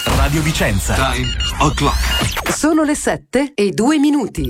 Radio Vicenza. Time o'clock. Sono le 7:02.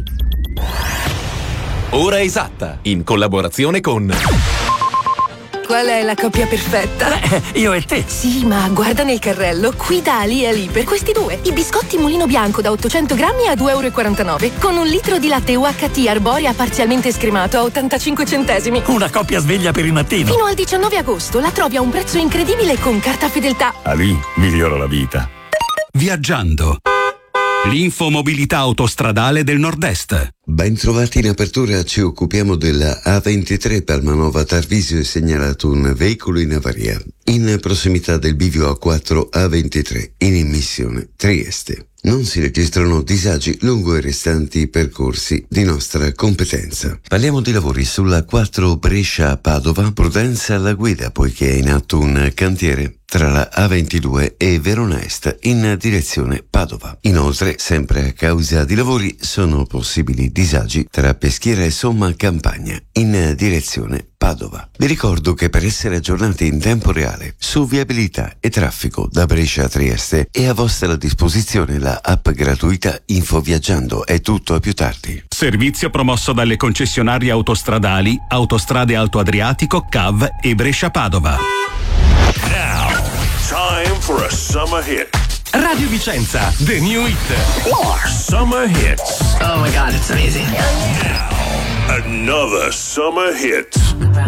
Ora esatta, in collaborazione con... Qual è la coppia perfetta? Io e te. Sì, ma guarda nel carrello, qui da Ali Ali per questi due. I biscotti Mulino Bianco da 800 grammi a 2,49 € con un litro di latte UHT Arborea parzialmente scremato a 85 centesimi. Una coppia sveglia per i mattini. Fino al 19 agosto la trovi a un prezzo incredibile con carta fedeltà. Ali migliora la vita. Viaggiando. L'infomobilità autostradale del Nord-Est. Ben trovati in apertura, ci occupiamo della A23 Palmanova Tarvisio e segnalato un veicolo in avaria in prossimità del bivio A4 A23 in immissione Trieste. Non si registrano disagi lungo i restanti percorsi di nostra competenza. Parliamo di lavori sulla 4 Brescia-Padova, prudenza alla guida poiché è in atto un cantiere tra la A22 e Verona Est in direzione Padova. Inoltre, sempre a causa di lavori, sono possibili disagi tra Peschiera e Somma Campagna in direzione Padova. Vi ricordo che per essere aggiornati in tempo reale su viabilità e traffico da Brescia a Trieste è a vostra disposizione la app gratuita Info Viaggiando. È tutto, a più tardi. Servizio promosso dalle concessionarie autostradali Autostrade Alto Adriatico, CAV e Brescia-Padova. Now, time for a summer hit. Radio Vicenza, the new hit. Summer hits. Oh my God, it's amazing. Now, another summer hit.